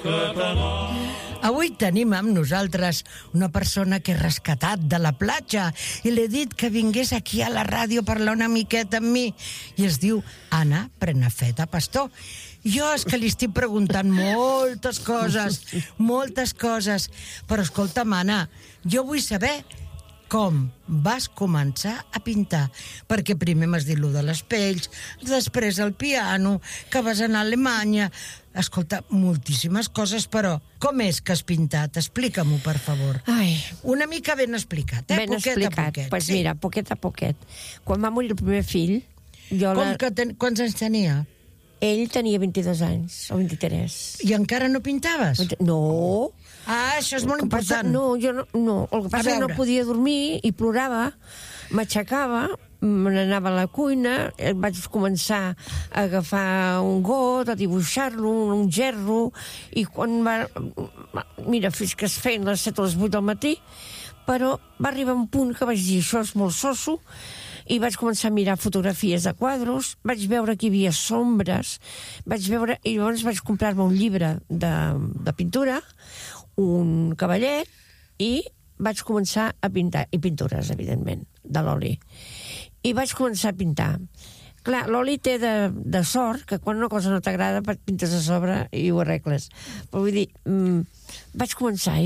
Avui tenim amb nosaltres una persona que he rescatat de la platja i l'he dit que vingués aquí a la ràdio a parlar una miqueta amb mi. I es diu Anna Prenafeta Pastor. Jo és que li estic preguntant moltes coses, però escolta'm, Anna, jo vull saber com vas començar a pintar, perquè primer m'has dit lo de les pells, després el piano, que vas anar a Alemanya. Escolta, moltíssimes coses, però com és que has pintat? Explica-m'ho, per favor. Ai. Una mica ben explicat, Ben explicat. Pues sí. mira, poquet a poquet. Quan va morir el primer fill, Quants anys tenia? ell tenia 22 anys, o 23. I encara no pintaves? No. Ah, això és molt important. No, jo no. El que passa és que no podia dormir i plorava, m'aixecava, me n'anava a la cuina, vaig començar a agafar un got, a dibuixar-lo, un gerro, i quan va... Mira, fins que es feien les 7 o les 8 del matí, però va arribar un punt que vaig dir, això és molt soso, i vaig començar a mirar fotografies de quadros, vaig veure que hi havia sombres, i llavors vaig comprar-me un llibre de pintura, un cavallet, i vaig començar a pintar, i pintures, evidentment, de l'oli. I vaig començar a pintar. Clar, l'oli té de sort que quan una cosa no t'agrada pintes a sobre i ho arregles. Però vull dir, vaig començar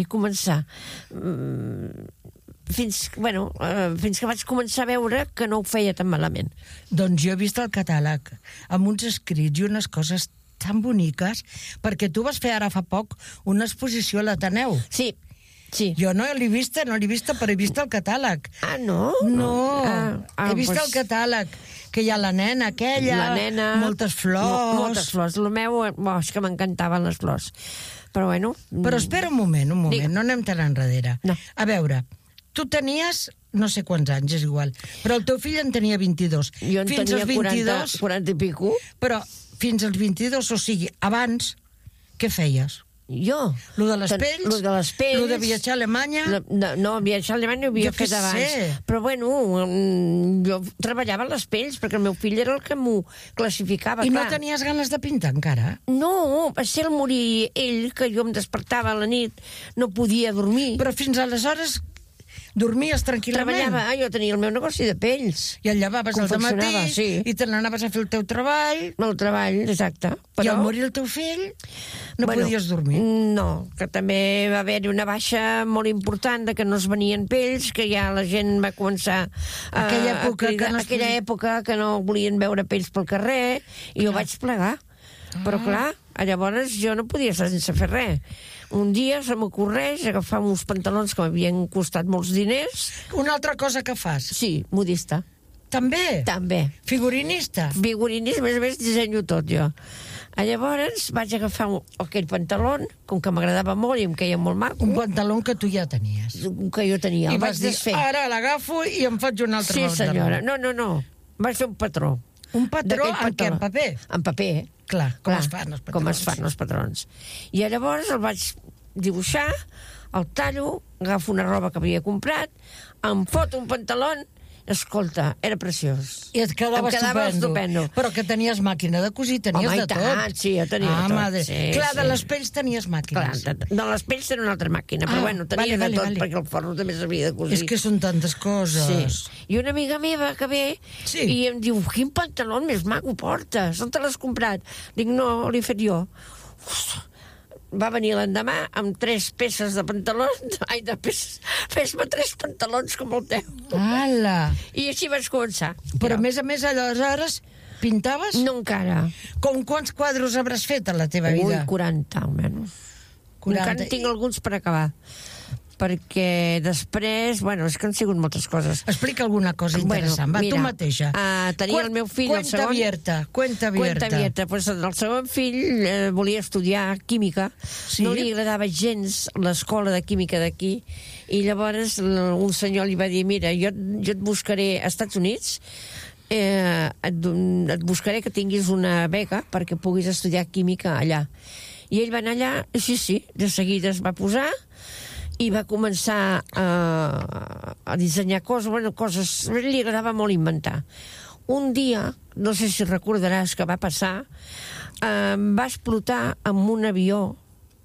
fins que vaig començar a veure que no ho feia tan malament. Doncs jo he vist el catàleg amb uns escrits i unes coses tan boniques, perquè tu vas fer ara fa poc una exposició a l'Ateneu. Sí. Jo no l'he vista, però he vist el catàleg. Ah, no? No, he vist el catàleg, que hi ha la nena aquella, moltes flors... Moltes flors. El meu, és que m'encantaven les flors. Però bueno... Però espera un moment, no anem tan enrere. No. A veure, tu tenies no sé quants anys, és igual, però el teu fill en tenia 22. Jo en tenia 40 i pico. Però fins als 22, o sigui, abans, què feies? Jo? Lo de les pells? Lo de viatjar a Alemanya? No, viatjar a Alemanya ho havia fet abans. Però bueno, jo treballava les pells, perquè el meu fill era el que m'ho classificava. I no tenies ganes de pintar encara? No, va ser el morir ell, que jo em despertava a la nit, no podia dormir. Però fins aleshores dormies tranquil·lament? Treballava, jo tenia el meu negoci de pells. I el llevaves al dematí, sí. I te n'anaves a fer el teu treball. El treball, exacte. I al morir el teu fill no podies dormir? No, que també va haver-hi una baixa molt important de que no es venien pells, que ja la gent va començar aquella època que no volien veure pells pel carrer, i ho vaig plegar. Però clar, llavors jo no podia estar sense fer res. Un dia se m'ocorreix agafar uns pantalons que m'havien costat molts diners. Una altra cosa que fas? Sí, modista. També? També. Figurinista? Figurinista, a més dissenyo tot jo. Llavors vaig agafar aquell pantaló, com que m'agradava molt i em queia molt maco. Un pantaló que tu ja tenies. Que jo tenia, el vaig desfer. Ara l'agafo i em faig un altre pantaló. Sí, senyora. No. Vaig fer un patró. Un patró en què? En paper? En paper. Clar, com es fan els patrons. Com es fan els patrons. I llavors el vaig dibuixar, el tallo, agafo una roba que havia comprat, em foto un pantaló. Escolta, era preciós. I et quedava estupendo. Però que tenies màquina de cosir, tenies de tot. Home, i tant, sí, jo tenia de tot. Madre. Clar, de les pells tenies màquines. Clar, de les pells tenia una altra màquina, però bueno, tenia de tot, perquè el forro també s'havia de cosir. És que són tantes coses. Sí. I una amiga meva que ve i em diu, quin pantaló més maco portes? On te l'has comprat? Dic, no, l'he fet jo. Va venir l'endemà amb 3 peces de pantalons. Fes-me 3 pantalons com el teu. Ala! I així vaig començar. Però a més, aleshores, pintaves? No encara. Com quants quadros hauràs fet a la teva vida? 40, almenys. 40. Encara tinc alguns per acabar. Perquè després, és que han sigut moltes coses. Explica alguna cosa interessant, mira, tu mateixa. Tenia el meu fill, el segon... Cuenta abierta. Pues el segon fill volia estudiar química, no li agradava gens l'escola de química d'aquí, i llavors un senyor li va dir, mira, jo et buscaré als Estats Units, et buscaré que tinguis una beca perquè puguis estudiar química allà. I ell va anar allà, sí, de seguida es va posar, i va començar a dissenyar coses, li agradava molt inventar. Un dia, no sé si recordaràs que va passar, va explotar amb un avió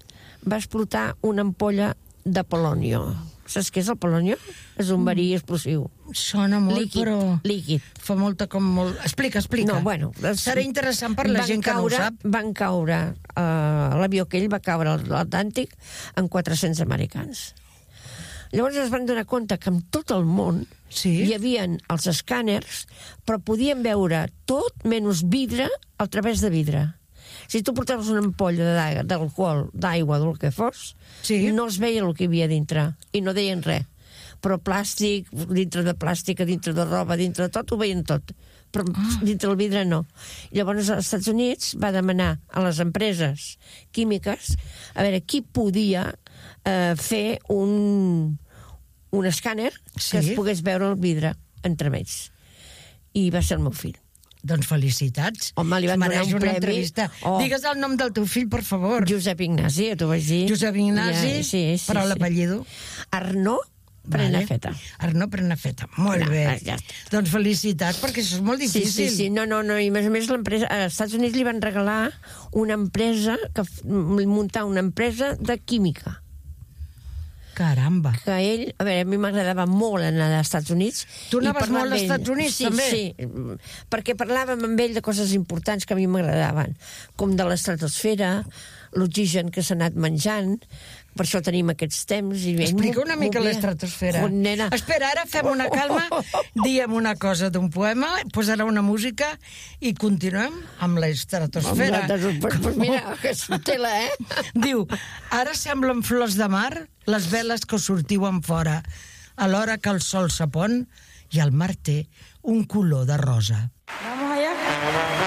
va explotar una ampolla de polònio. Saps què és el polònio? És un verí explosiu. Sona molt, líquid, però... líquid. Fa molta com molt... Explica. No, bueno, serà interessant per la gent que no ho sap. Van caure, l'avió aquell va caure a l'Atlàntic amb 400 americans. Llavors es van donar compte que en tot el món hi havia els escàners, però podien veure tot menys vidre a través de vidre. Si tu portaves una ampolla d'alcohol, d'aigua, del que fos, no es veia el que hi havia dintre, i no deien res. Però plàstic, dintre de plàstica, dintre de roba, dintre de tot, ho veien tot. Però dintre del vidre no. I llavors els Estats Units va demanar a les empreses químiques a veure qui podia fer un escàner que es pogués veure el vidre entremig. I va ser el meu fill. Doncs felicitats. Home, li van donar un premi. Digues el nom del teu fill, per favor. Josep Ignasi, t'ho vaig dir. Josep Ignasi, però l'apellido? Arnaud Prenafeta. Arnaud Prenafeta, molt bé. Doncs felicitats, perquè això és molt difícil. Sí. No, i a més l'empresa... Als Estats Units li van regalar una empresa, muntar una empresa de química. Caramba. Que ell, a veure, a mi m'agradava molt anar als Estats Units. Tu anaves molt als Estats Units, també? Sí, perquè parlàvem amb ell de coses importants que a mi m'agradaven, com de l'estratosfera, l'oxigen que s'ha anat menjant, per això tenim aquests temps. Explica una mica l'estratosfera. Espera, ara fem una calma, diem una cosa d'un poema, posarà una música i continuem amb l'estratosfera. Pues mira, que és tela, Diu, ara semblen flors de mar les veles que sortiu en fora, alhora que el sol s'apon i el mar té un color de rosa.